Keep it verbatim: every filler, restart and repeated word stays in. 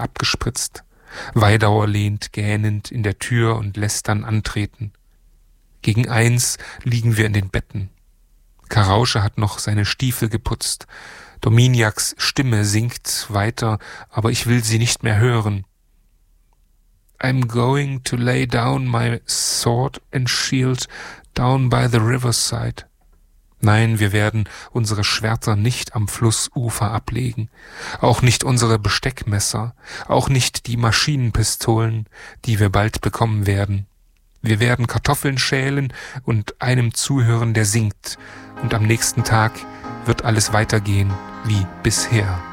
abgespritzt. Weidauer lehnt gähnend in der Tür und lässt dann antreten. Gegen eins liegen wir in den Betten. Karausche hat noch seine Stiefel geputzt. Dominiaks Stimme singt weiter, aber ich will sie nicht mehr hören. I'm going to lay down my sword and shield down by the riverside. Nein, wir werden unsere Schwerter nicht am Flussufer ablegen, auch nicht unsere Besteckmesser, auch nicht die Maschinenpistolen, die wir bald bekommen werden. Wir werden Kartoffeln schälen und einem zuhören, der singt, und am nächsten Tag wird alles weitergehen wie bisher.